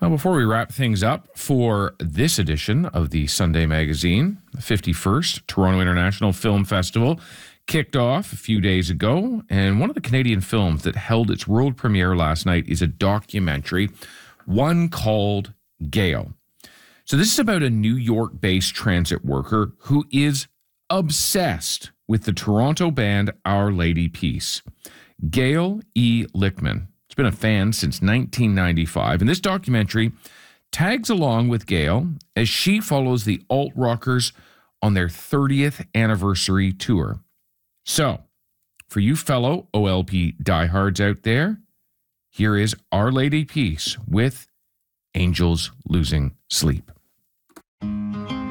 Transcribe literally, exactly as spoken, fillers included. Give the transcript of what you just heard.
Well, before we wrap things up for this edition of the Sunday Magazine, the fifty-first Toronto International Film Festival kicked off a few days ago, and one of the Canadian films that held its world premiere last night is a documentary, one called Gail. So this is about a New York-based transit worker who is obsessed with the Toronto band Our Lady Peace. Gail E. Lichtman. She's been a fan since nineteen ninety-five, and this documentary tags along with Gail as she follows the alt-rockers on their thirtieth anniversary tour. So, for you fellow O L P diehards out there, here is Our Lady Peace with Angels Losing Sleep.